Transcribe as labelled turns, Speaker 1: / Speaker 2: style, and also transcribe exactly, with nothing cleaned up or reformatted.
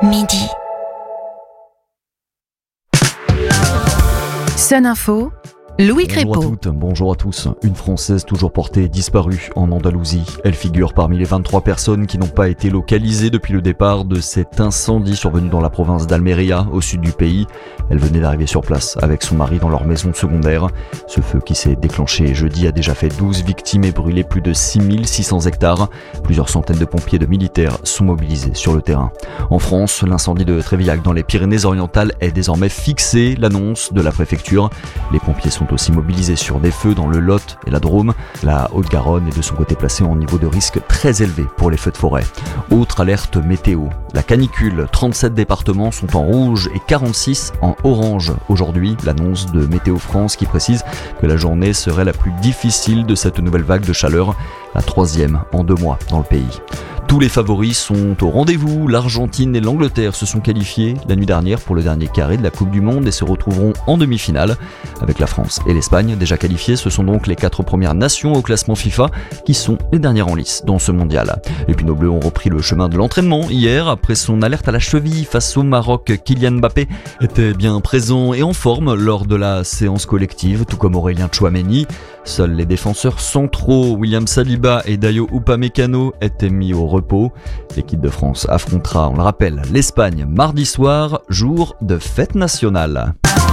Speaker 1: midi. Sun Info, Louis Crépeau.
Speaker 2: Bonjour à toutes, bonjour à tous. Une Française toujours portée disparue en Andalousie. Elle figure parmi les vingt-trois personnes qui n'ont pas été localisées depuis le départ de cet incendie survenu dans la province d'Almeria, au sud du pays. Elle venait d'arriver sur place avec son mari dans leur maison secondaire. Ce feu qui s'est déclenché jeudi a déjà fait douze victimes et brûlé plus de six mille six cents hectares. Plusieurs centaines de pompiers et de militaires sont mobilisés sur le terrain. En France, l'incendie de Trévillac dans les Pyrénées-Orientales est désormais fixé, l'annonce de la préfecture. Les pompiers sont aussi mobilisés sur des feux dans le Lot et la Drôme. La Haute-Garonne est de son côté placée en niveau de risque très élevé pour les feux de forêt. Autre alerte météo, la canicule. trente-sept départements sont en rouge et quarante-six en orange. Aujourd'hui, l'annonce de Météo France qui précise que la journée serait la plus difficile de cette nouvelle vague de chaleur, la troisième en deux mois dans le pays. Tous les favoris sont au rendez-vous. L'Argentine et l'Angleterre se sont qualifiés la nuit dernière pour le dernier carré de la Coupe du Monde et se retrouveront en demi-finale. Avec la France et l'Espagne déjà qualifiées, ce sont donc les quatre premières nations au classement FIFA qui sont les dernières en lice dans ce mondial. Et puis nos Bleus ont repris le chemin de l'entraînement hier après son alerte à la cheville face au Maroc. Kylian Mbappé était bien présent et en forme lors de la séance collective, tout comme Aurélien Tchouaméni. Seuls les défenseurs centraux William Saliba et Dayo Upamecano étaient mis au repos. L'équipe de France affrontera, on le rappelle, l'Espagne mardi soir, jour de fête nationale.